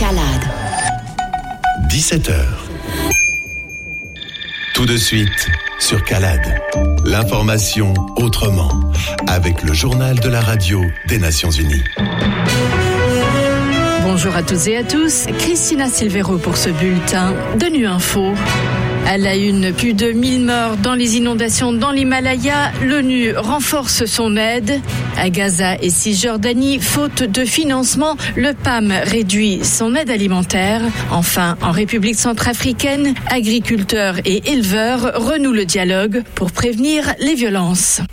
CALAD. 17h. Tout de suite sur CALAD. L'information autrement, avec le journal de la radio des Nations Unies. Bonjour à toutes et à tous, Christina Silvero pour ce bulletin de Nu Info. À la une, plus de 1000 morts dans les inondations dans l'Himalaya. L'ONU renforce son aide. À Gaza et Cisjordanie, faute de financement, le PAM réduit son aide alimentaire. Enfin, en République centrafricaine, agriculteurs et éleveurs renouent le dialogue pour prévenir les violences.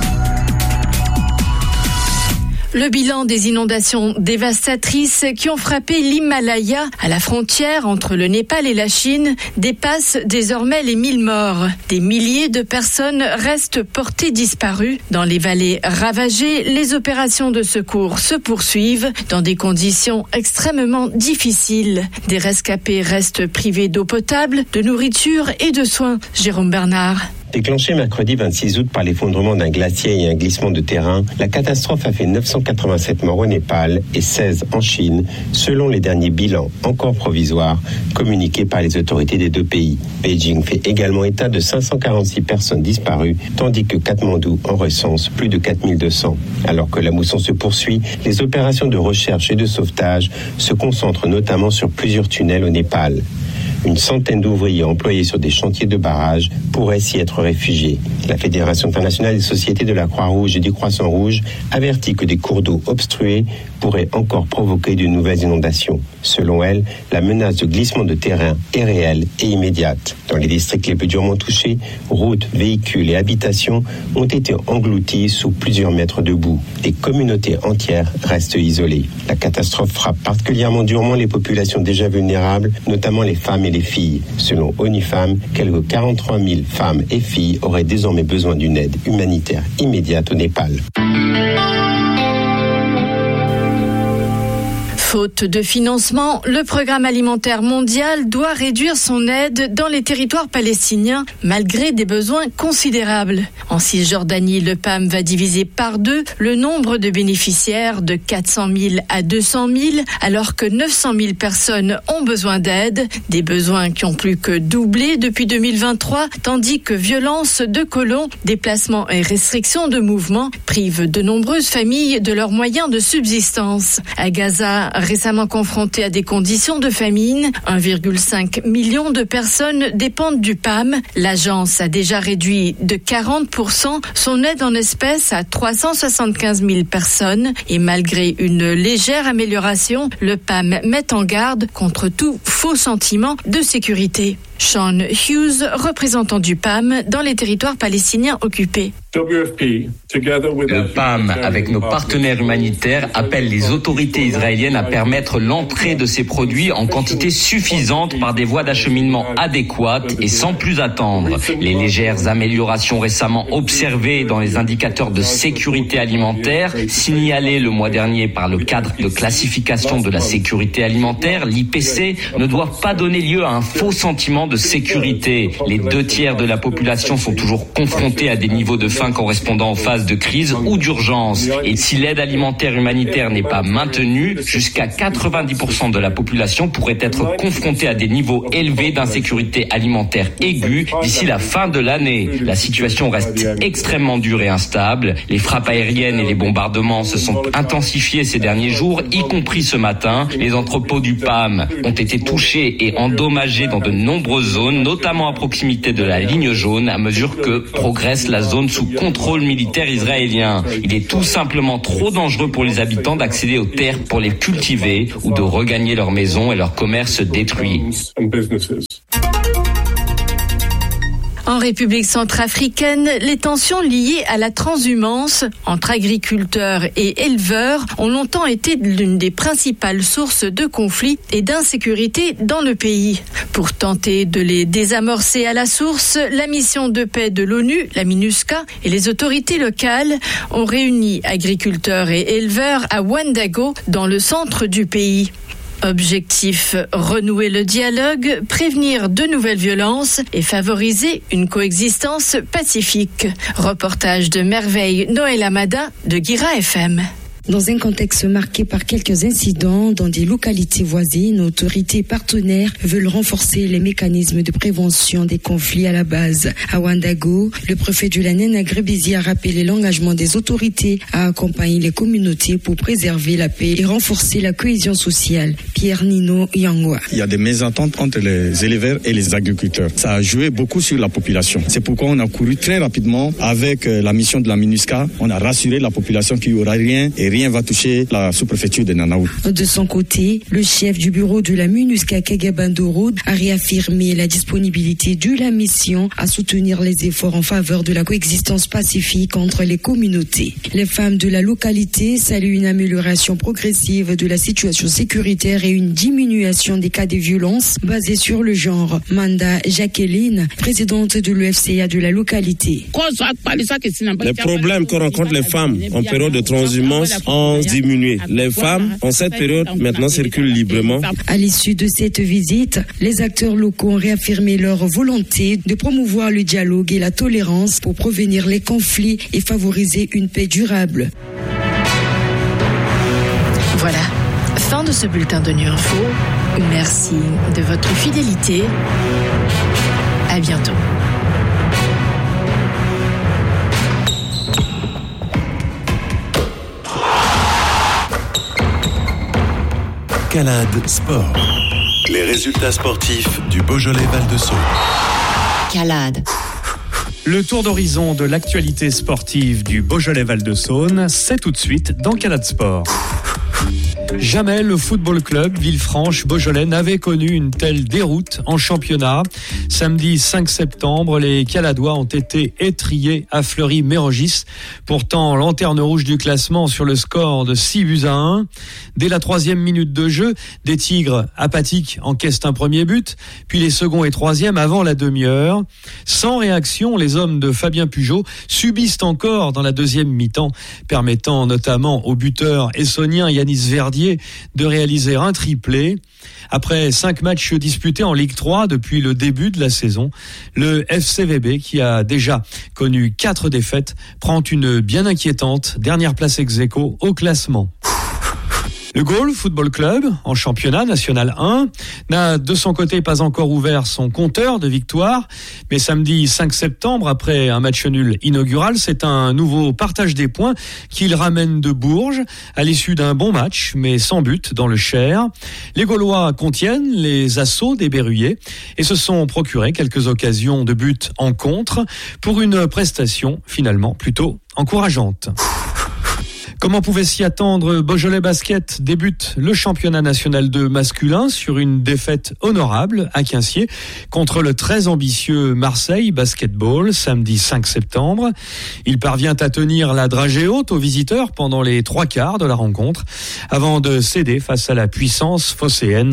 Le bilan des inondations dévastatrices qui ont frappé l'Himalaya à la frontière entre le Népal et la Chine dépasse désormais les 1000 morts. Des milliers de personnes restent portées disparues. Dans les vallées ravagées, les opérations de secours se poursuivent dans des conditions extrêmement difficiles. Des rescapés restent privés d'eau potable, de nourriture et de soins. Jérôme Bernard. Déclenchée mercredi 26 août par l'effondrement d'un glacier et un glissement de terrain, la catastrophe a fait 987 morts au Népal et 16 en Chine, selon les derniers bilans encore provisoires communiqués par les autorités des deux pays. Beijing fait également état de 546 personnes disparues, tandis que Katmandou en recense plus de 4200. Alors que la mousson se poursuit, les opérations de recherche et de sauvetage se concentrent notamment sur plusieurs tunnels au Népal. Une centaine d'ouvriers employés sur des chantiers de barrages pourraient s'y être réfugiés. La Fédération internationale des sociétés de la Croix-Rouge et du Croissant-Rouge avertit que des cours d'eau obstrués pourraient encore provoquer de nouvelles inondations. Selon elle, la menace de glissement de terrain est réelle et immédiate. Dans les districts les plus durement touchés, routes, véhicules et habitations ont été engloutis sous plusieurs mètres de boue. Des communautés entières restent isolées. La catastrophe frappe particulièrement durement les populations déjà vulnérables, notamment les femmes et les filles. Selon ONU Femmes, quelques 43 000 femmes et filles auraient désormais besoin d'une aide humanitaire immédiate au Népal. Faute de financement, le programme alimentaire mondial doit réduire son aide dans les territoires palestiniens malgré des besoins considérables. En Cisjordanie, le PAM va diviser par 2 le nombre de bénéficiaires de 400 000 à 200 000 alors que 900 000 personnes ont besoin d'aide, des besoins qui ont plus que doublé depuis 2023 tandis que violences de colons, déplacements et restrictions de mouvement privent de nombreuses familles de leurs moyens de subsistance. À Gaza, récemment confronté à des conditions de famine, 1,5 million de personnes dépendent du PAM. L'agence a déjà réduit de 40% son aide en espèces à 375 000 personnes. Et malgré une légère amélioration, le PAM met en garde contre tout faux sentiment de sécurité. Sean Hughes, représentant du PAM dans les territoires palestiniens occupés. Le PAM, avec nos partenaires humanitaires, appelle les autorités israéliennes à permettre l'entrée de ces produits en quantité suffisante par des voies d'acheminement adéquates et sans plus attendre. Les légères améliorations récemment observées dans les indicateurs de sécurité alimentaire, signalés le mois dernier par le cadre de classification de la sécurité alimentaire, l'IPC, ne doivent pas donner lieu à un faux sentiment de sécurité. Les 2/3 de la population sont toujours confrontés à des niveaux de faim correspondant aux phases de crise ou d'urgence. Et si l'aide alimentaire humanitaire n'est pas maintenue, jusqu'à 90% de la population pourrait être confrontée à des niveaux élevés d'insécurité alimentaire aiguë d'ici la fin de l'année. La situation reste extrêmement dure et instable. Les frappes aériennes et les bombardements se sont intensifiés ces derniers jours, y compris ce matin. Les entrepôts du PAM ont été touchés et endommagés dans de nombreuses zones, notamment à proximité de la ligne jaune, à mesure que progresse la zone sous contrôle militaire israélien. Il est tout simplement trop dangereux pour les habitants d'accéder aux terres pour les cultiver ou de regagner leurs maisons et leurs commerces détruits. En République centrafricaine, les tensions liées à la transhumance entre agriculteurs et éleveurs ont longtemps été l'une des principales sources de conflits et d'insécurité dans le pays. Pour tenter de les désamorcer à la source, la mission de paix de l'ONU, la MINUSCA, et les autorités locales ont réuni agriculteurs et éleveurs à Ouagadougou, dans le centre du pays. Objectif, renouer le dialogue, prévenir de nouvelles violences et favoriser une coexistence pacifique. Reportage de Merveille Noël Amada de Guira FM. Dans un contexte marqué par quelques incidents dans des localités voisines, autorités partenaires veulent renforcer les mécanismes de prévention des conflits à la base. À Ouagadougou, le préfet du Lanen Agrebizi a rappelé l'engagement des autorités à accompagner les communautés pour préserver la paix et renforcer la cohésion sociale. Pierre Nino Yangwa. Il y a des mésententes entre les éleveurs et les agriculteurs. Ça a joué beaucoup sur la population. C'est pourquoi on a couru très rapidement avec la mission de la MINUSCA. On a rassuré la population qu'il n'y aura rien et rien va toucher la sous-préfecture de Nanaou. De son côté, le chef du bureau de la MINUSCA, Kagabandoro, a réaffirmé la disponibilité de la mission à soutenir les efforts en faveur de la coexistence pacifique entre les communautés. Les femmes de la localité saluent une amélioration progressive de la situation sécuritaire et une diminution des cas de violence basés sur le genre. Manda Jacqueline, présidente de l'UFCA de la localité. Les problèmes que rencontrent les femmes en période de transhumance ont diminué. Les femmes, en cette période, maintenant circulent librement. À l'issue de cette visite, les acteurs locaux ont réaffirmé leur volonté de promouvoir le dialogue et la tolérance pour prévenir les conflits et favoriser une paix durable. Voilà, fin de ce bulletin de Nu Info. Merci de votre fidélité. À bientôt. Calade Sport. Les résultats sportifs du Beaujolais Val-de-Saône. Calade. Le tour d'horizon de l'actualité sportive du Beaujolais Val-de-Saône, c'est tout de suite dans Calade Sport. Jamais le football club Villefranche-Beaujolais n'avait connu une telle déroute en championnat. Samedi 5 septembre, les Caladois ont été étriés à Fleury-Mérogis. Pourtant, lanterne rouge du classement sur le score de 6-1. Dès la 3e minute de jeu, des Tigres apathiques encaissent un premier but, puis les seconds et troisièmes avant la demi-heure. Sans réaction, les hommes de Fabien Pujol subissent encore dans la deuxième mi-temps, permettant notamment au buteur essonien Yanis Verdier de réaliser un triplé. Après 5 matchs disputés en Ligue 3 depuis le début de la saison, le FCVB, qui a déjà connu 4 défaites, prend une bien inquiétante dernière place ex-aequo au classement. Le Gaulle Football Club, en championnat national 1, n'a de son côté pas encore ouvert son compteur de victoire, mais samedi 5 septembre, après un match nul inaugural, c'est un nouveau partage des points qu'il ramène de Bourges à l'issue d'un bon match, mais sans but dans le Cher. Les Gaulois contiennent les assauts des Berruyers et se sont procurés quelques occasions de but en contre pour une prestation finalement plutôt encourageante. Comme on pouvait s'y attendre, Beaujolais Basket débute le championnat national 2 masculin sur une défaite honorable à Quinciers contre le très ambitieux Marseille Basketball samedi 5 septembre. Il parvient à tenir la dragée haute aux visiteurs pendant les 3 quarts de la rencontre avant de céder face à la puissance phocéenne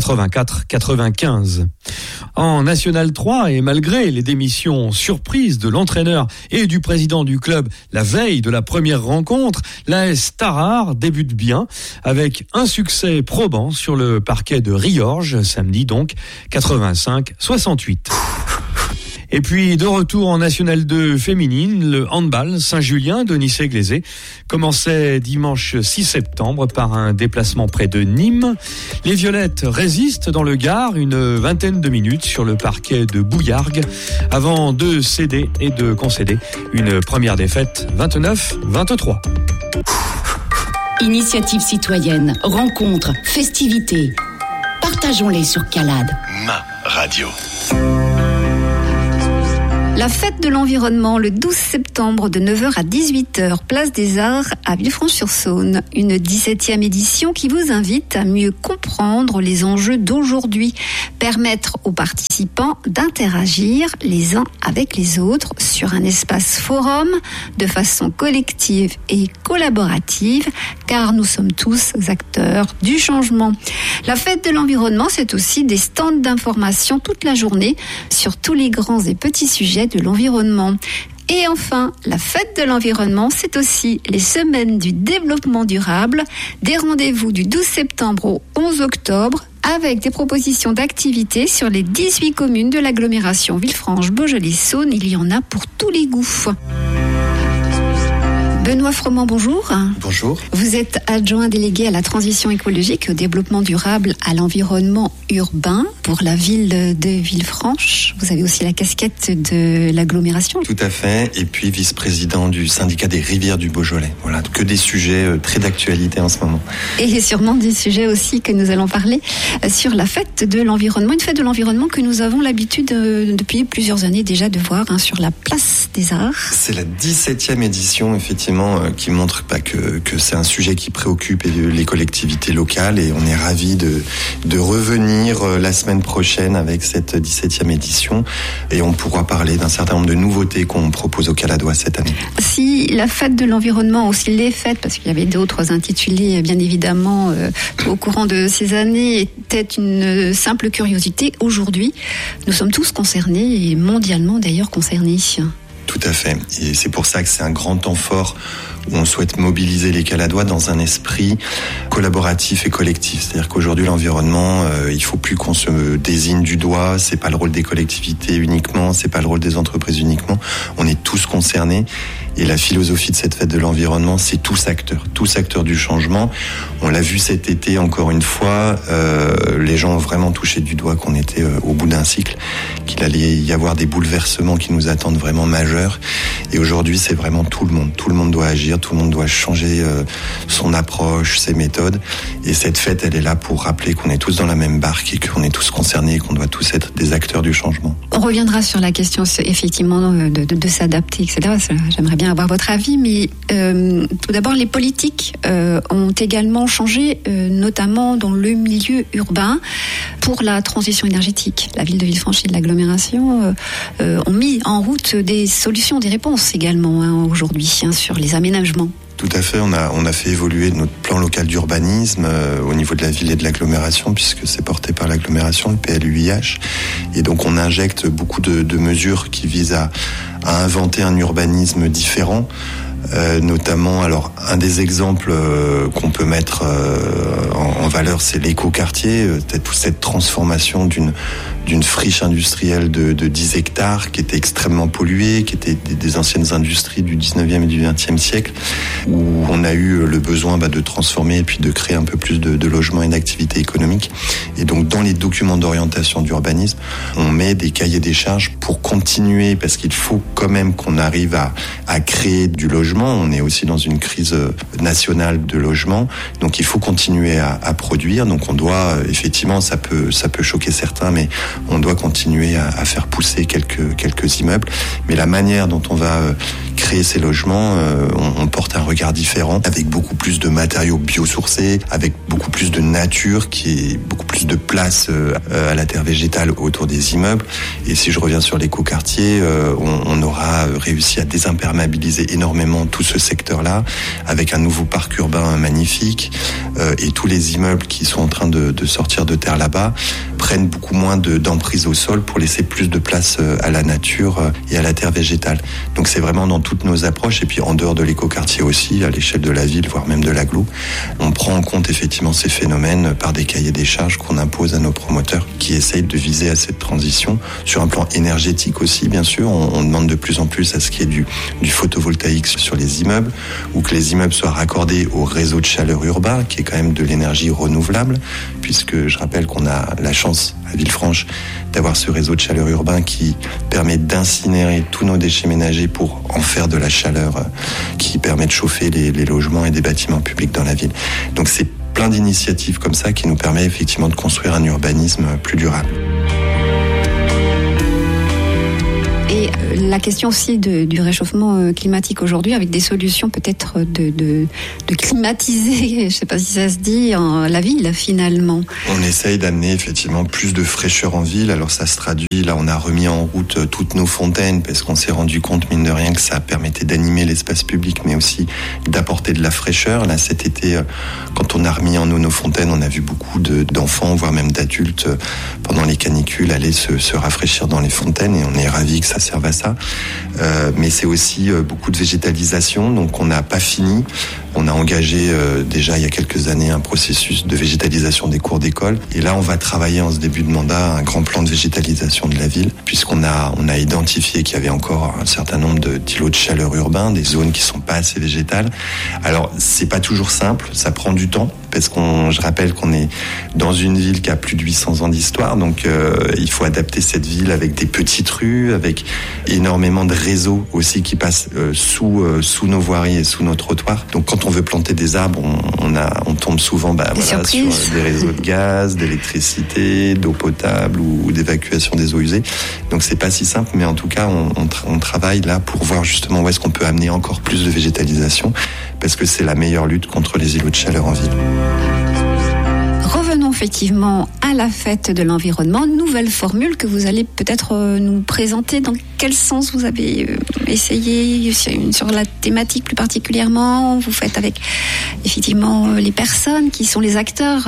84-95. En National 3 et malgré les démissions surprises de l'entraîneur et du président du club la veille de la première rencontre, l'AS Tarare débute bien avec un succès probant sur le parquet de Riorges, samedi donc, 85-68. Et puis, de retour en National 2 féminine, le handball Saint-Julien de Nice-Glazé commençait dimanche 6 septembre par un déplacement près de Nîmes. Les Violettes résistent dans le Gard une vingtaine de minutes sur le parquet de Bouillargues avant de céder et de concéder une première défaite 29-23. Initiative citoyenne, rencontres, festivités. Partageons-les sur Calade. Ma radio. La fête de l'environnement le 12 septembre de 9h à 18h, place des Arts à Villefranche-sur-Saône. Une 17e édition qui vous invite à mieux comprendre les enjeux d'aujourd'hui, permettre aux participants d'interagir les uns avec les autres sur un espace forum de façon collective et collaborative, car nous sommes tous acteurs du changement. La fête de l'environnement, c'est aussi des stands d'information toute la journée sur tous les grands et petits sujets de l'environnement. Et enfin, la fête de l'environnement, c'est aussi les semaines du développement durable, des rendez-vous du 12 septembre au 11 octobre, avec des propositions d'activités sur les 18 communes de l'agglomération Villefranche-Beaujolais-Saône. Il y en a pour tous les goûts. Benoît Froment, bonjour. Bonjour. Vous êtes adjoint délégué à la transition écologique et au développement durable à l'environnement urbain pour la ville de Villefranche. Vous avez aussi la casquette de l'agglomération. Tout à fait. Et puis vice-président du syndicat des rivières du Beaujolais. Voilà, que des sujets très d'actualité en ce moment. Et sûrement des sujets aussi que nous allons parler sur la fête de l'environnement. Une fête de l'environnement que nous avons l'habitude depuis plusieurs années déjà de voir sur la place des Arts. C'est la 17e édition, effectivement, qui montre que c'est un sujet qui préoccupe les collectivités locales, et on est ravis de revenir la semaine prochaine avec cette 17e édition, et on pourra parler d'un certain nombre de nouveautés qu'on propose au Caladois cette année. Si la fête de l'environnement, aussi les fêtes, parce qu'il y avait d'autres intitulés bien évidemment au courant de ces années, était une simple curiosité, aujourd'hui nous sommes tous concernés, et mondialement d'ailleurs concernés. Tout à fait. Et c'est pour ça que c'est un grand temps fort où on souhaite mobiliser les Caladois dans un esprit collaboratif et collectif. C'est-à-dire qu'aujourd'hui, l'environnement, il faut plus qu'on se désigne du doigt. C'est pas le rôle des collectivités uniquement, c'est pas le rôle des entreprises uniquement. On est tous concernés. Et la philosophie de cette fête de l'environnement, c'est tous acteurs du changement. On l'a vu cet été, encore une fois, les gens ont vraiment touché du doigt qu'on était au bout d'un cycle, qu'il allait y avoir des bouleversements qui nous attendent vraiment majeurs. Et aujourd'hui, c'est vraiment tout le monde. Tout le monde doit agir, tout le monde doit changer son approche, ses méthodes. Et cette fête, elle est là pour rappeler qu'on est tous dans la même barque et qu'on est tous concernés et qu'on doit tous être des acteurs du changement. On reviendra sur la question, effectivement, de s'adapter, etc. J'aimerais bien avoir votre avis, mais tout d'abord, les politiques ont également changé, notamment dans le milieu urbain, pour la transition énergétique. La ville de Villefranche et de l'agglomération ont mis en route des solutions, des réponses également aujourd'hui sur les aménagements. Tout à fait, on a fait évoluer notre plan local d'urbanisme au niveau de la ville et de l'agglomération, puisque c'est porté par l'agglomération, le PLUIH. Et donc on injecte beaucoup de mesures qui visent à inventer un urbanisme différent. Notamment, alors un des exemples qu'on peut mettre en valeur, c'est l'écoquartier, toute cette transformation d'une friche industrielle de 10 hectares qui était extrêmement polluée, qui était des anciennes industries du 19e et du 20e siècle, où on a eu le besoin de transformer et puis de créer un peu plus de logements et d'activités économiques. Et donc dans les documents d'orientation d'urbanisme, on met des cahiers des charges pour continuer, parce qu'il faut quand même qu'on arrive à créer du logement. On est aussi dans une crise nationale de logement, donc il faut continuer à produire. Donc on doit, effectivement, ça peut choquer certains, mais on doit continuer à faire pousser quelques immeubles. Mais la manière dont on va créer ces logements, on porte un regard différent, avec beaucoup plus de matériaux biosourcés, avec beaucoup plus de nature, qui est beaucoup plus de place à la terre végétale autour des immeubles. Et si je reviens sur l'écoquartier, on aura réussi à désimperméabiliser énormément tout ce secteur-là, avec un nouveau parc urbain magnifique, et tous les immeubles qui sont en train de sortir de terre là-bas prennent beaucoup moins d'emprise au sol pour laisser plus de place à la nature et à la terre végétale. Donc c'est vraiment dans toutes nos approches, et puis en dehors de l'écoquartier aussi, à l'échelle de la ville, voire même de l'agglo, on prend en compte effectivement ces phénomènes par des cahiers des charges qu'on impose à nos promoteurs qui essayent de viser à cette transition. Sur un plan énergétique aussi, bien sûr, on demande de plus en plus à ce qu'il y ait du photovoltaïque sur les immeubles, ou que les immeubles soient raccordés au réseau de chaleur urbain, qui est quand même de l'énergie renouvelable, puisque je rappelle qu'on a la chance à Villefranche d'avoir ce réseau de chaleur urbain qui permet d'incinérer tous nos déchets ménagers pour en faire de la chaleur qui permet de chauffer les logements et des bâtiments publics dans la ville. Donc c'est plein d'initiatives comme ça qui nous permet effectivement de construire un urbanisme plus durable. Et la question aussi du réchauffement climatique aujourd'hui, avec des solutions peut-être de climatiser, je ne sais pas si ça se dit, la ville finalement. On essaye d'amener effectivement plus de fraîcheur en ville. Alors ça se traduit, là on a remis en route toutes nos fontaines, parce qu'on s'est rendu compte, mine de rien, que ça permettait d'animer l'espace public, mais aussi d'apporter de la fraîcheur. Là cet été, quand on a remis en eau nos fontaines, on a vu beaucoup d'enfants, voire même d'adultes, pendant les canicules, aller se rafraîchir dans les fontaines, et on est ravis que ça serve à ça. Mais c'est aussi beaucoup de végétalisation, donc on n'a pas fini. On a engagé déjà il y a quelques années un processus de végétalisation des cours d'école. Et là, on va travailler en ce début de mandat un grand plan de végétalisation de la ville, puisqu'on a identifié qu'il y avait encore un certain nombre d'îlots de chaleur urbains, des zones qui sont pas assez végétales. Alors, c'est pas toujours simple, ça prend du temps, parce je rappelle qu'on est dans une ville qui a plus de 800 ans d'histoire, donc il faut adapter cette ville avec des petites rues, avec énormément de réseaux aussi qui passent sous nos voiries et sous nos trottoirs. Donc quand on veut planter des arbres, on tombe souvent sur des réseaux de gaz, d'électricité, d'eau potable ou d'évacuation des eaux usées. Donc c'est pas si simple, mais en tout cas on travaille là pour voir justement où est-ce qu'on peut amener encore plus de végétalisation, parce que c'est la meilleure lutte contre les îlots de chaleur en ville. Revenons effectivement à la fête de l'environnement. Nouvelle formule que vous allez peut-être nous présenter. Dans quel sens vous avez essayé sur la thématique plus particulièrement? Vous faites avec effectivement les personnes qui sont les acteurs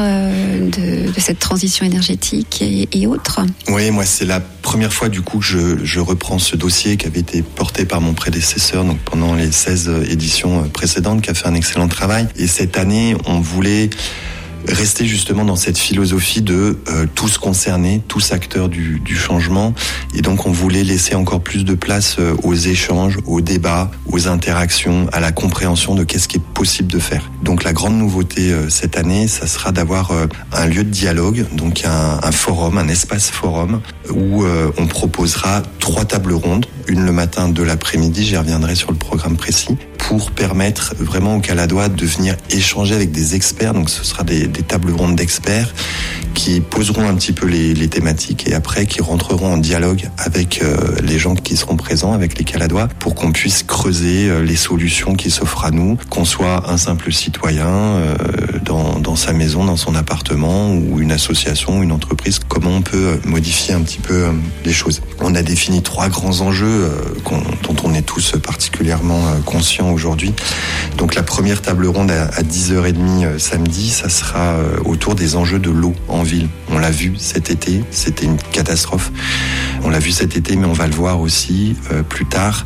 de cette transition énergétique et autres. Oui, moi c'est la première fois du coup que je reprends ce dossier qui avait été porté par mon prédécesseur donc pendant les 16 éditions précédentes, qui a fait un excellent travail. Et cette année, on voulait rester justement dans cette philosophie de tous concernés, tous acteurs du changement. Et donc on voulait laisser encore plus de place aux échanges, aux débats, aux interactions, à la compréhension de qu'est-ce qui est possible de faire. Donc la grande nouveauté cette année, ça sera d'avoir un lieu de dialogue, donc un forum, un espace forum, où on proposera 3 tables rondes, une le matin, 2 l'après-midi, j'y reviendrai sur le programme précis, pour permettre vraiment aux Caladois de venir échanger avec des experts. Donc ce sera des tables rondes d'experts qui poseront un petit peu les thématiques et après qui rentreront en dialogue avec les gens qui seront présents, avec les Caladois, pour qu'on puisse creuser les solutions qui s'offrent à nous, qu'on soit un simple citoyen dans sa maison, dans son appartement, ou une association, une entreprise, comment on peut modifier un petit peu les choses. On a défini 3 grands enjeux dont on est tous particulièrement conscients aujourd'hui. Donc la première table ronde à 10h30 samedi, ça sera autour des enjeux de l'eau en ville. On l'a vu cet été, c'était une catastrophe. On l'a vu cet été, mais on va le voir aussi plus tard.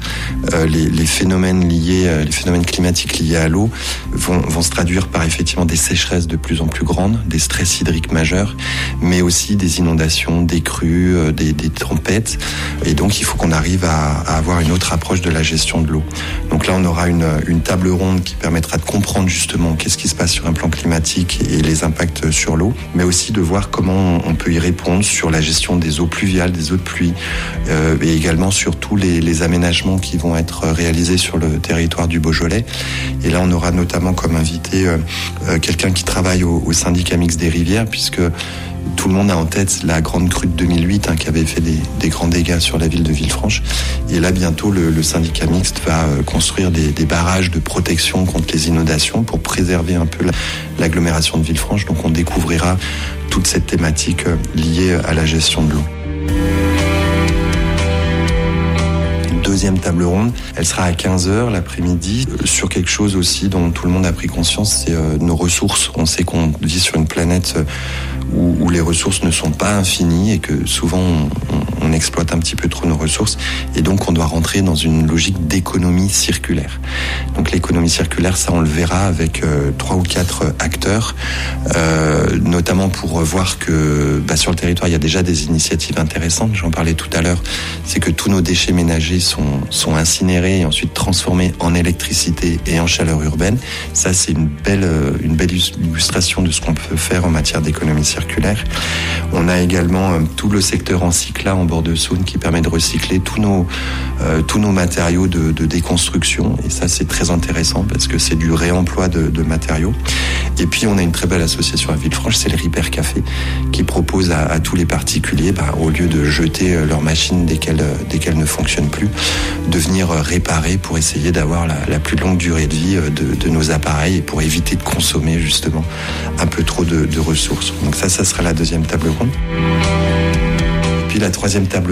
Les phénomènes climatiques liés à l'eau vont se traduire par effectivement des sécheresses de plus en plus grandes, des stress hydriques majeurs, mais aussi des inondations, des crues, des tempêtes. Et donc il faut qu'on arrive à avoir une autre approche de la gestion de l'eau. Donc là, on aura une table ronde qui permettra de comprendre justement qu'est-ce qui se passe sur un plan climatique et les impacts sur l'eau, mais aussi de voir comment on peut y répondre sur la gestion des eaux pluviales, des eaux de pluie, et également sur tous les aménagements qui vont être réalisés sur le territoire du Beaujolais. Et là, on aura notamment comme invité quelqu'un qui travaille au syndicat mixte des rivières, puisque tout le monde a en tête la grande crue de 2008 qui avait fait des grands dégâts sur la ville de Villefranche. Et là, bientôt, le syndicat mixte va construire des barrages de protection contre les inondations pour préserver un peu l'agglomération de Villefranche. Donc on découvrira toute cette thématique liée à la gestion de l'eau. Deuxième table ronde, elle sera à 15h l'après-midi, sur quelque chose aussi dont tout le monde a pris conscience, c'est nos ressources. On sait qu'on vit sur une planète où les ressources ne sont pas infinies et que souvent on exploite un petit peu trop nos ressources, et donc on doit rentrer dans une logique d'économie circulaire. Donc l'économie circulaire, ça on le verra avec 3 ou 4 acteurs, notamment pour voir que sur le territoire il y a déjà des initiatives intéressantes. J'en parlais tout à l'heure, c'est que tous nos déchets ménagers sont incinérés et ensuite transformés en électricité et en chaleur urbaine. Ça, c'est une belle illustration de ce qu'on peut faire en matière d'économie circulaire. On a également tout le secteur Encycla en bord de Saône qui permet de recycler tous nos matériaux de déconstruction. Et ça, c'est très intéressant parce que c'est du réemploi de matériaux. Et puis, on a une très belle association à Villefranche, c'est le Repair Café, qui propose à tous les particuliers, au lieu de jeter leur machine dès qu'elle ne fonctionne plus, de venir réparer pour essayer d'avoir la plus longue durée de vie de nos appareils et pour éviter de consommer justement un peu trop de ressources. Donc ça sera la deuxième table ronde. Et puis la troisième table